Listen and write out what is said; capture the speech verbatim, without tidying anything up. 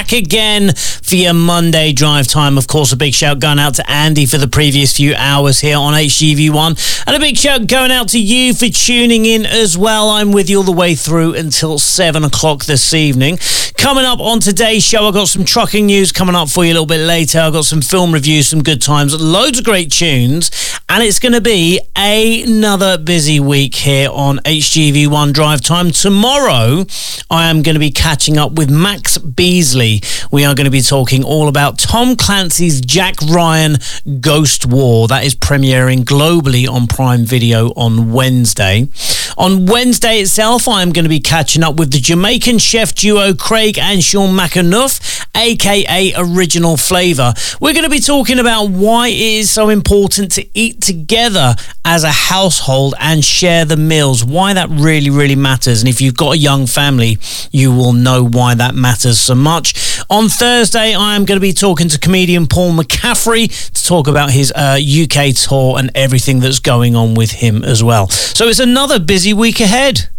back again for your Monday drive time. Of course, a big shout going out to Andy for the previous few hours here on H G V one. And a big shout going out to you for tuning in as well. I'm with you all the way through until seven o'clock this evening. Coming up on today's show, I've got some trucking news coming up for you a little bit later. I've got some film reviews, some good times, loads of great tunes. And it's going to be another busy week here on H G V one Drive Time. Tomorrow, I am going to be catching up with Max Beasley. We are going to be talking all about Tom Clancy's Jack Ryan Ghost War. That is premiering globally on Prime Video on Wednesday. On Wednesday itself, I am going to be catching up with the Jamaican chef duo Craig and Sean McAnuff, aka Original Flavour. We're going to be talking about why it is so important to eat together as a household and share the meals, why that really, really matters. And if you've got a young family, you will know why that matters so much. On Thursday, I am going to be talking to comedian Paul McCaffrey to talk about his uh, U K tour and everything that's going on with him as well. So it's another busy week ahead.